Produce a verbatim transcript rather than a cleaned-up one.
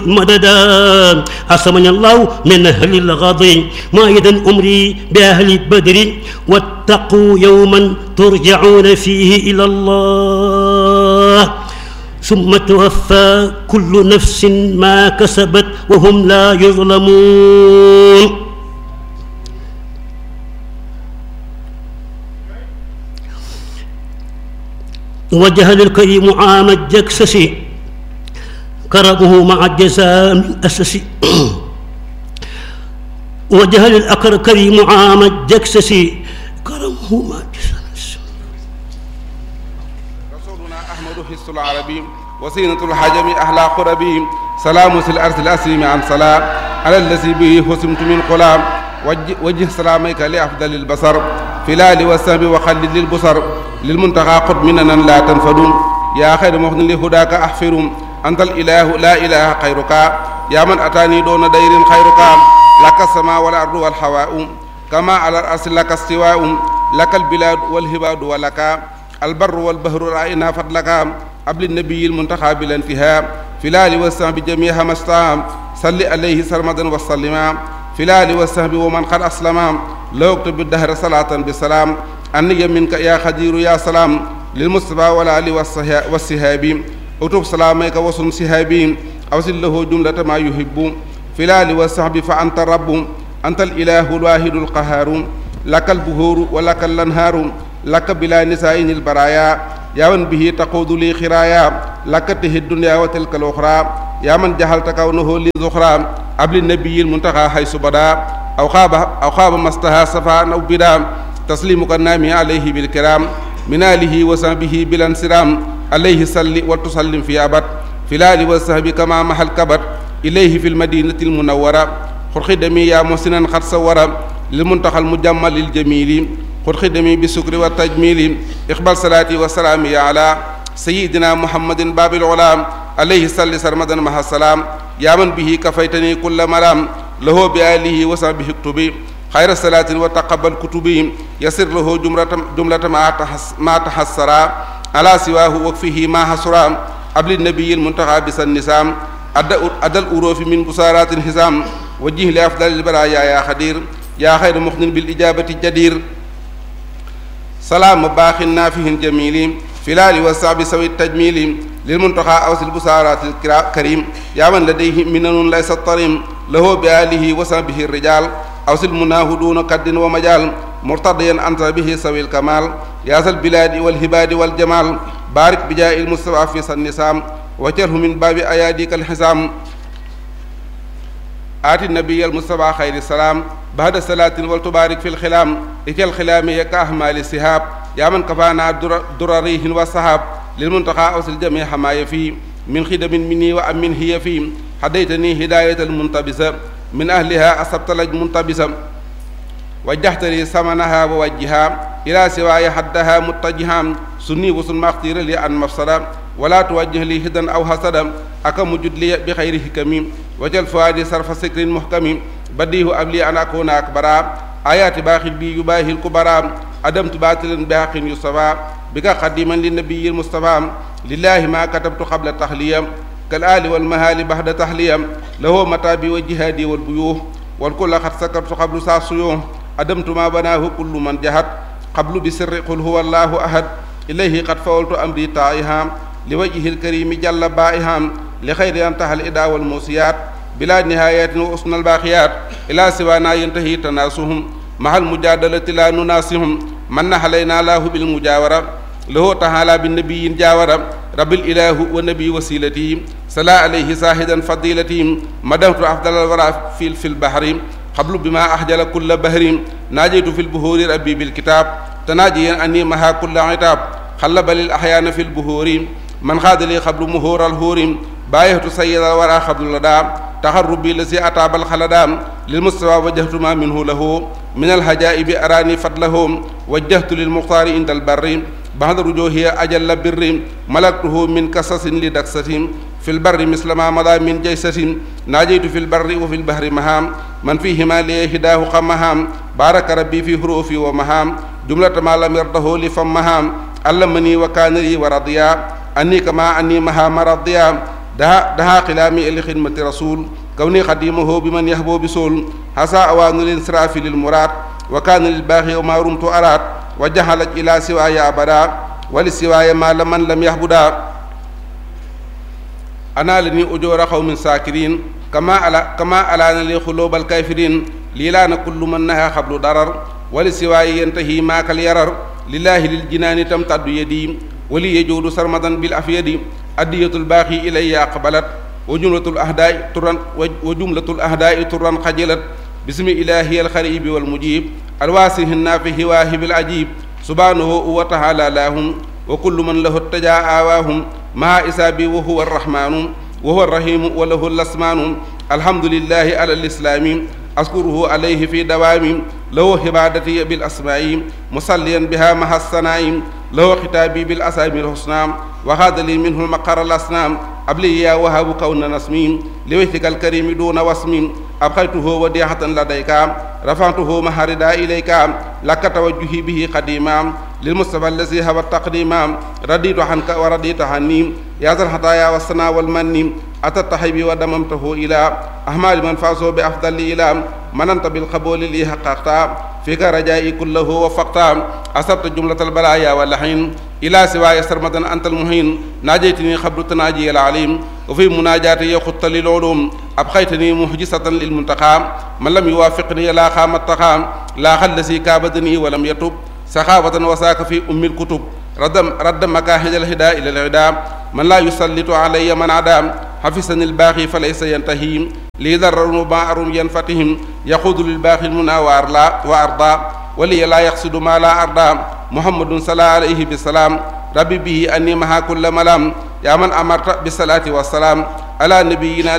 مددا عصمني الله من أهل الغضب مائدا أمري بأهل بدر واتقوا يوما ترجعون فيه إلى الله ثم توفى كل نفس ما كسبت وهم لا يظلمون وجه الكريم عام الجكسس كرمه مع الجزاء من أسس وجه الأكر كريم عام الجكسس كرمه مع الجزاء رسولنا أحمد حس العربي وسينة الحجم أحلى قربي سلام الأرض الأسيم عن سلام على الذي به حسمت من قلام وجه, وجه سلامك لأفضل البصر فلال والسهب وخلد للبصر للمنتقى قد مننا لا تنفدون يا خير مخن لهداك أحفر أنت الإله لا إله خيرك يا من أتاني دون دير خيرك لك السماء والأرض والهواء كما على الأرض لك استواء لك البلاد والهباد ولك البر والبحر رأينا فضلك قبل النبي المنتخى بلا انتهاء فلال والسهب جميعها مستام صل عليه سرمدا وسلما فلال والسهب ومن قد أسلم لو اكتب الدهر صلاة بسلام أني منك يا خدير يا سلام للمصطفى والآل والسهاب اكتب سلامك وصم سهابين أوصل له جملة ما يحب فلال والسهب فأنت الرب أنت الإله الواحد القهار لك البهور ولك الأنهار لك بلا نساء البرايا يا من به تقود لي خرايا لك ته الدنيا وتلك الأخرى يا من جهلت كونه للذخرى قبل النبي المنتقى حيث بدا أو خاب أو خاب مستها صفا أو بدا تسليمك النامي عليه بالكرام من آله وصحبه بلا انصرام عليه صل وتسلم في أبد في الآل والصحب كما محل كبت إليه في المدينة المنورة خذ خدمي يا محسنا قد صور للمنتقى المجمل الجميل خذ خدمي بالشكر والتجميل اقبل صلاتي وسلامي على سيدنا محمد باب العلام عليه صل سرمدا مع السلام يا من به كفيتني كل مرام له بآله وصحبه اكتبي خير الصلاة وتقبل كتبي يسر له جملة جملة ما تحسرا على سواه وكفه ما حسرا قبل النبي المنتقى بس النسام أدى الأروف من بصارات الحزام وجه لأفضل البرايا يا خدير يا خير مخن بالإجابة الجدير سلام باخ نافه جميل فلال والصعب سوي التجميل للمنتقى أوصل البصارات الكريم يا من لديه منن ليس الطريم له بآله وصحبه الرجال أوصل مناه دون قد ومجال مرتضيا أنت به سوي الكمال يا ذا البلاد والهباد والجمال بارك بجاء المصطفى في النسام وجره من باب أياديك الحزام آتي النبي المصطفى خير السلام بعد الصلاة والتبارك في الخلام إكل الخلام يكأهمال السهاب يا من كفانا درريه والسحاب للمنتقى أوصل جميع ما يفي من خدم مني وأمن هي في هديتني هداية المنتبسة من أهلها أصبت لج منتبسا وجهت لي ثمنها ووجهها إلى سواي حدها متجها سني وسن ما اختير لي أن مفسدا ولا توجه لي هدى أو حسدا أكم جد لي بخير حكم وجل فؤادي صرف سكر محكم بديه أبلي أن أكون أكبرا آيات باخر بي يباهي الكبرى أدمت باطلا باق يصفى بك قديما للنبي المصطفى لله ما كتبت قبل التحلية كالآل والمهال بعد تحلية له متابي وجهادي والبيوه والكل قد سكرت قبل ساسيوه أدمت ما بناه كل من جهد قبل بسر قل هو الله أحد إليه قد فولت أمري طائها لوجه الكريم جل بائها لخير أنتهى الإداء والموسيات بلا نهاية وأسن الباقيات إلى سوانا ينتهي تناسهم مع المجادلة لا نناسهم من علينا الله بالمجاورة له تعالى بالنبي جاورة رب الإله والنبي وسيلتي صلى عليه ساهدا فضيلتي مدمت أفضل الورى في في البحر قبل بما أحجل كل بحر ناجيت في البهور ربي بالكتاب تناجيا أني مها كل عتاب خلب للأحيان في البهور من خاد لي قبل مهور الهور بايهت سيد الورى قبل لدى تخربي الذي أتاب الخلدام للمستوى وجهت ما منه له من الحجائب أراني فضله وجهت للمختار عند البر بعد رجوه أجل بر ملكته من كسس لدكسة في البر مثل ما مضى من جيسة ناجيت في البر وفي البحر مهام من فيهما لي هداه خمهام بارك ربي في حروفي ومهام جملة ما لم يرده لفمهام علمني وكان لي ورضيا أني كما أني مها مرضيا daha daha xilaami li xidmati rasul kawni xadimahu bi man yahboo bi sool hasa awaanu lin sirafi lil muraad wa kaana lil baaxi wa ma rumtu araat wa jaxalat ila siwaaya abada wali siwaaya ma la man lam yahbuda ana la ni ujoora xawmin saakirin kama ala kama alaana li xulóobal kayfirin lii laana kullu man naha xablu darar wali siwaaya yantahi maakal yarar lillahi lil jinaani tam taddu yedi wali yejuudu sarmadan bil afyadi addiyatul baaxi ilayya aqbalat wa jumlatul ahdaai turan wa jumlatul ahdaai turan xajilat bismi ilahi alxaribi walmujib alwaasihi naafihi waahibil ajib subhanahu wa taala lahum wa kullu man lahu tajaa aawaahum maa isaabi wa huwa arrahmanu wa huwa arrahimu wa lahu lasmaanu alhamdulillahi ala lislaami askuruhu alayhi fi dawaami lahu xibaadati bil asmaa'i musalliyan biha maha sanaa'i lahu xitaabi bil asaami alhusna wa xaadali minhu maqara alasnaam abli yaa wahabu kawna nasmi li wajhika alkarimi duuna wasmi abxaytuhu wadihatan ladayka rafa'tuhu maharida ilayka laka tawajjuhi bihi qadima lilmustafa allazi hawa taqdima raditu anka wa radita anni ya zal hataya wasana wal manni atat tahibi wa damamtahu ila ahmali man faso bi afdali ila mananta bil qabuli li haqqaqta fika rajai kullahu wafaqta asabta jumlatal balaya wal lahin ila siwaya sarmadan antal muhin najaytini khabru tanaji al alim wa fi munajati yakhutta lil ulum abkhaytani muhjisatan lil muntaqa man lam yuwafiqni la khamat taqam la khallasi kabadni wa lam yatub saxaawatan wasaaka fi ummil kutub raddam radda makaahij al hida ila al hida man laa yusallitu alayya man adam xafisani al baaxi fa laysa yantahi lii dararun ma arum yanfatihim yaquudu lil baaxi al muna wa arla wa arda waliya laa yaxsudu ma laa arda muhammadun sala alayhi bisalaam rabbi bihi anni maha kulla malam yaa man amarta bisalaati wasalaam ala nabiyina